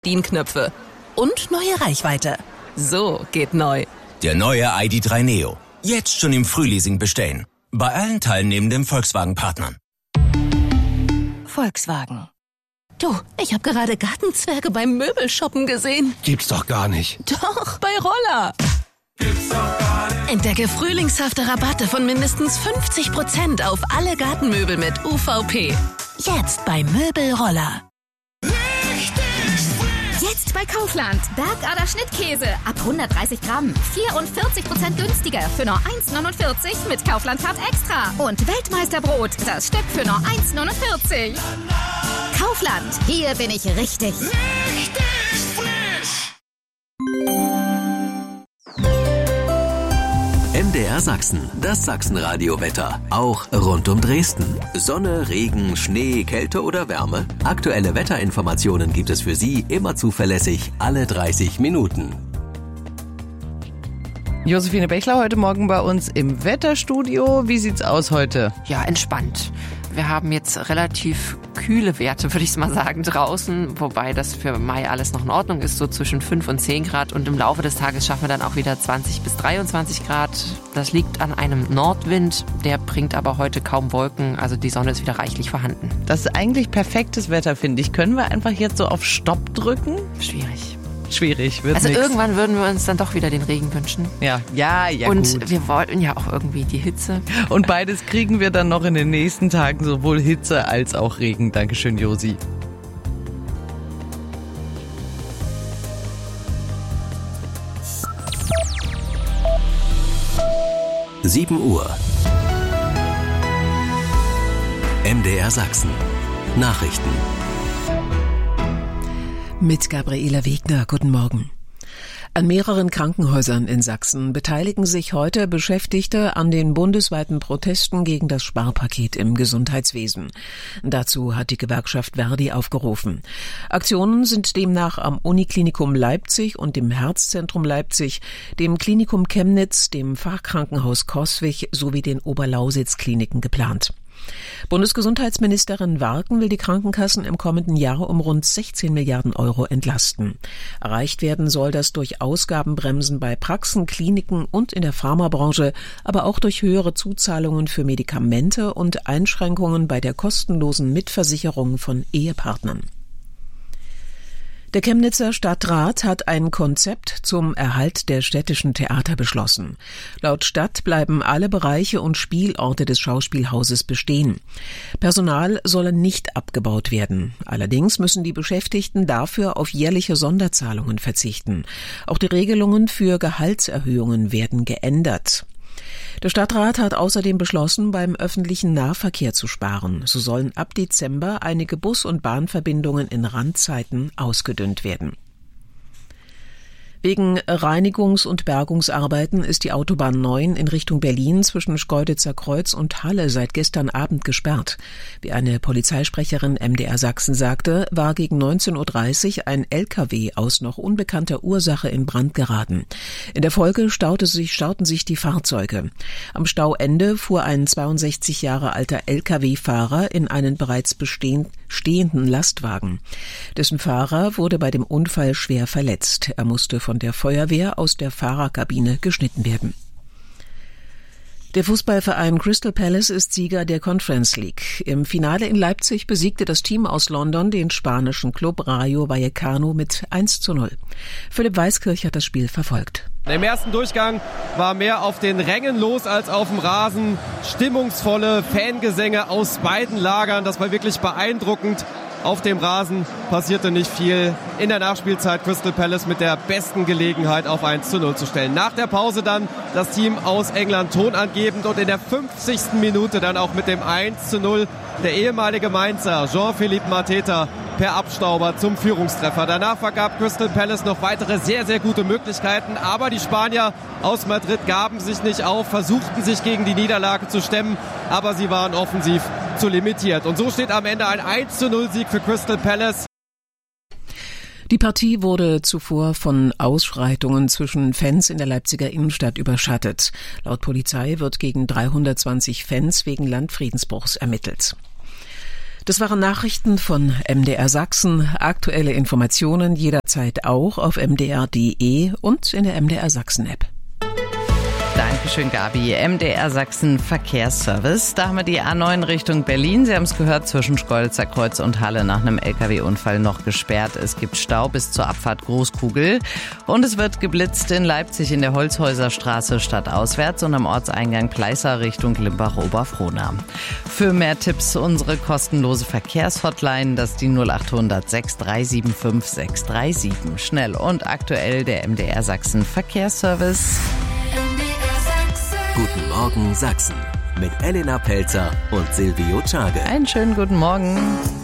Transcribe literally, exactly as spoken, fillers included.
Bedienknöpfe und neue Reichweite. So geht neu. Der neue I D drei Neo. Jetzt schon im Frühleasing bestellen. Bei allen teilnehmenden Volkswagen-Partnern. Volkswagen. Du, ich habe gerade Gartenzwerge beim Möbelshoppen gesehen. Gibt's doch gar nicht. Doch, bei Roller. Gibt's doch gar nicht. Entdecke frühlingshafte Rabatte von mindestens fünfzig Prozent auf alle Gartenmöbel mit U V P. Jetzt bei Möbelroller. Jetzt bei Kaufland. Bergader Schnittkäse ab hundertdreißig Gramm. vierundvierzig Prozent günstiger für nur eins neunundvierzig mit Kaufland Card Extra. Und Weltmeisterbrot, das Stück für nur eins neunundvierzig. Kaufland, hier bin ich richtig. Richtig frisch. M D R Sachsen, das Sachsenradio-Wetter. Auch rund um Dresden. Sonne, Regen, Schnee, Kälte oder Wärme. Aktuelle Wetterinformationen gibt es für Sie immer zuverlässig alle dreißig Minuten. Josephine Bechler heute Morgen bei uns im Wetterstudio. Wie sieht's aus heute? Ja, entspannt. Wir haben jetzt relativ kühle Werte, würde ich mal sagen, draußen. Wobei das für Mai alles noch in Ordnung ist, so zwischen fünf und zehn Grad. Und im Laufe des Tages schaffen wir dann auch wieder zwanzig bis dreiundzwanzig Grad. Das liegt an einem Nordwind. Der bringt aber heute kaum Wolken. Also die Sonne ist wieder reichlich vorhanden. Das ist eigentlich perfektes Wetter, finde ich. Können wir einfach jetzt so auf Stopp drücken? Schwierig. Schwierig, wird Also nix. Irgendwann würden wir uns dann doch wieder den Regen wünschen. Ja, ja, ja. Und gut. wir wollten ja auch irgendwie die Hitze. Und beides kriegen wir dann noch in den nächsten Tagen, sowohl Hitze als auch Regen. Dankeschön, Josi. sieben Uhr. M D R Sachsen. Nachrichten. Mit Gabriele Wegner, guten Morgen. An mehreren Krankenhäusern in Sachsen beteiligen sich heute Beschäftigte an den bundesweiten Protesten gegen das Sparpaket im Gesundheitswesen. Dazu hat die Gewerkschaft Verdi aufgerufen. Aktionen sind demnach am Uniklinikum Leipzig und dem Herzzentrum Leipzig, dem Klinikum Chemnitz, dem Fachkrankenhaus Coswig sowie den Oberlausitz-Kliniken geplant. Bundesgesundheitsministerin Warken will die Krankenkassen im kommenden Jahr um rund sechzehn Milliarden Euro entlasten. Erreicht werden soll das durch Ausgabenbremsen bei Praxen, Kliniken und in der Pharmabranche, aber auch durch höhere Zuzahlungen für Medikamente und Einschränkungen bei der kostenlosen Mitversicherung von Ehepartnern. Der Chemnitzer Stadtrat hat ein Konzept zum Erhalt der städtischen Theater beschlossen. Laut Stadt bleiben alle Bereiche und Spielorte des Schauspielhauses bestehen. Personal solle nicht abgebaut werden. Allerdings müssen die Beschäftigten dafür auf jährliche Sonderzahlungen verzichten. Auch die Regelungen für Gehaltserhöhungen werden geändert. Der Stadtrat hat außerdem beschlossen, beim öffentlichen Nahverkehr zu sparen. So sollen ab Dezember einige Bus- und Bahnverbindungen in Randzeiten ausgedünnt werden. Wegen Reinigungs- und Bergungsarbeiten ist die Autobahn neun in Richtung Berlin zwischen Schkeuditzer Kreuz und Halle seit gestern Abend gesperrt. Wie eine Polizeisprecherin M D R Sachsen sagte, war gegen neunzehn Uhr dreißig ein L K W aus noch unbekannter Ursache in Brand geraten. In der Folge staute sich, stauten sich die Fahrzeuge. Am Stauende fuhr ein zweiundsechzig Jahre alter L K W-Fahrer in einen bereits bestehend, stehenden Lastwagen. Dessen Fahrer wurde bei dem Unfall schwer verletzt. Er musste von der Feuerwehr aus der Fahrerkabine geschnitten werden. Der Fußballverein Crystal Palace ist Sieger der Conference League. Im Finale in Leipzig besiegte das Team aus London den spanischen Club Rayo Vallecano mit eins zu null. Philipp Weiskirch hat das Spiel verfolgt. Im ersten Durchgang war mehr auf den Rängen los als auf dem Rasen. Stimmungsvolle Fangesänge aus beiden Lagern. Das war wirklich beeindruckend. Auf dem Rasen passierte nicht viel. In der Nachspielzeit Crystal Palace mit der besten Gelegenheit auf eins zu null zu stellen. Nach der Pause dann das Team aus England tonangebend und in der fünfzigsten Minute dann auch mit dem eins zu null der ehemalige Mainzer Jean-Philippe Mateta per Abstauber zum Führungstreffer. Danach vergab Crystal Palace noch weitere sehr, sehr gute Möglichkeiten. Aber die Spanier aus Madrid gaben sich nicht auf, versuchten sich gegen die Niederlage zu stemmen. Aber sie waren offensiv zu limitiert. Und so steht am Ende ein eins zu null Sieg für Crystal Palace. Die Partie wurde zuvor von Ausschreitungen zwischen Fans in der Leipziger Innenstadt überschattet. Laut Polizei wird gegen dreihundertzwanzig Fans wegen Landfriedensbruchs ermittelt. Das waren Nachrichten von M D R Sachsen. Aktuelle Informationen jederzeit auch auf m d r punkt d e und in der M D R Sachsen App. Dankeschön, Gabi. M D R Sachsen Verkehrsservice. Da haben wir die A neun Richtung Berlin. Sie haben es gehört, zwischen Schkeuditzer Kreuz und Halle nach einem L K W-Unfall noch gesperrt. Es gibt Stau bis zur Abfahrt Großkugel. Und es wird geblitzt in Leipzig in der Holzhäuserstraße stadtauswärts und am Ortseingang Pleißer Richtung Limbach-Oberfrohna. Für mehr Tipps unsere kostenlose Verkehrshotline, das ist die null acht hundert sechs drei sieben fünf sechs drei sieben. Schnell und aktuell der M D R Sachsen Verkehrsservice. Guten Morgen Sachsen mit Elena Pelzer und Silvio Czage. Einen schönen guten Morgen.